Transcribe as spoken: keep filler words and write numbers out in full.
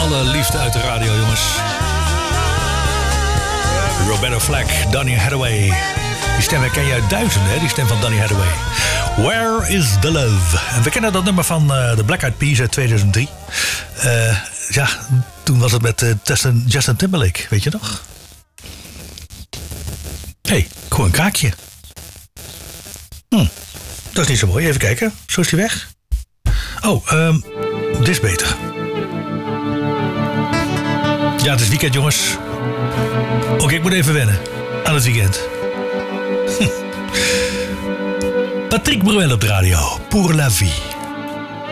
alle liefde uit de radio, jongens. Roberta Flack, Donny Hathaway. Die stem herken je uit duizenden, hè? Die stem van Donny Hathaway. Where is the love? En we kennen dat nummer van uh, de Black Eyed Peas uit tweeduizend drie. Uh, ja, toen was het met uh, Justin, Justin Timberlake, weet je nog? Hé, hey, gewoon een kraakje. Hm, dat is niet zo mooi. Even kijken. Zo is hij weg. Oh, um, dit is beter. Ja, het is weekend, jongens. Oké, okay, ik moet even wennen aan het weekend. Patrick Bruel op de radio. Pour la vie.